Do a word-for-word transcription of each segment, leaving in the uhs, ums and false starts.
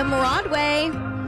Kim Rodway,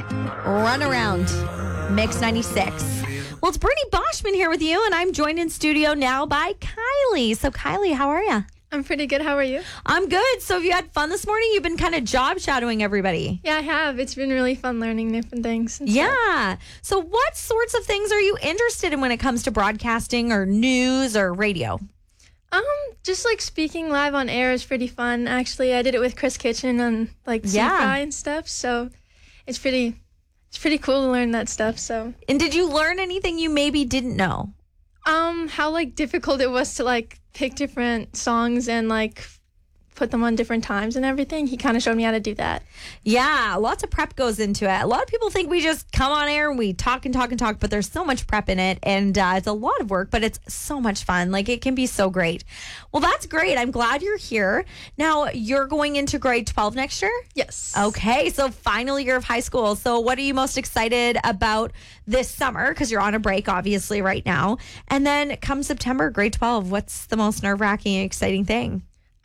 Run Around, Mix ninety-six. Well, it's Brittany Boschman here with you, and I'm joined in studio now by Kylie. So, Kylie, how are you? I'm pretty good. How are you? I'm good. So, have you had fun this morning? You've been kind of job shadowing everybody. Yeah, I have. It's been really fun learning different things. Yeah. So, what sorts of things are you interested in when it comes to broadcasting or news or radio? Um, just like speaking live on air is pretty fun. Actually, I did it with Chris Kitchen and like C Yeah. Fry and stuff. So, it's pretty, it's pretty cool to learn that stuff. So, And did you learn anything you maybe didn't know? um, how like difficult it was to like pick different songs and like put them on different times and everything. He kind of showed me how to do that. Yeah, lots of prep goes into it. A lot of people think we just come on air and we talk and talk and talk, but there's so much prep in it, and uh, it's a lot of work, but it's so much fun. Like, it can be so great. Well, that's great. I'm glad you're here. Now, you're going into grade twelve next year? Yes. Okay, so final year of high school. So what are you most excited about this summer? Because you're on a break, obviously, right now. And then come September, grade twelve, what's the most nerve-wracking, exciting thing?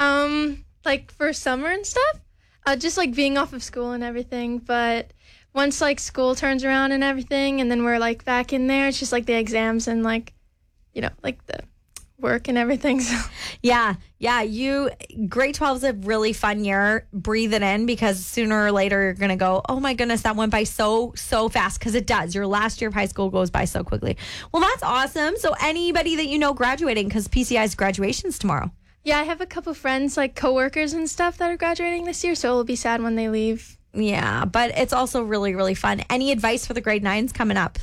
Um, like for summer and stuff, uh, just like being off of school and everything. But once like school turns around and everything, and then we're like back in there, it's just like the exams and like, you know, like the work and everything. So Yeah, yeah. You grade twelve is a really fun year. Breathe it in, because sooner or later you're gonna go, oh my goodness, that went by so so fast, because it does. Your last year of high school goes by so quickly. Well, that's awesome. So anybody that you know graduating, because P C I's graduation's tomorrow. yeah, I have a couple friends, like coworkers and stuff, that are graduating this year, so it'll be sad when they leave. Yeah, but it's also really really fun. Any advice for the grade nines coming up?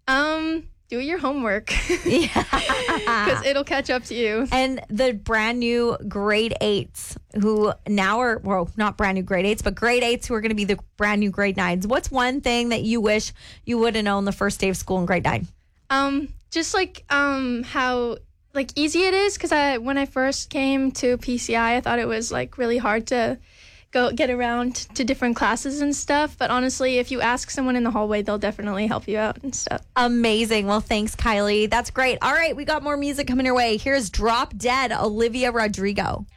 Um, do your homework. Yeah. Because it'll catch up to you. And the brand new grade eights who now are, well, not brand new grade eights, but grade eights who are going to be the brand new grade nines. What's one thing that you wish you would have known the first day of school in grade nine? Um, just like um how like easy it is, because I when I first came to P C I, I thought it was like really hard to go get around to different classes and stuff. But honestly, if you ask someone in the hallway, they'll definitely help you out and stuff. Amazing. Well, thanks, Kylie. That's great. All right, we got more music coming your way. Here's Drop Dead, Olivia Rodrigo.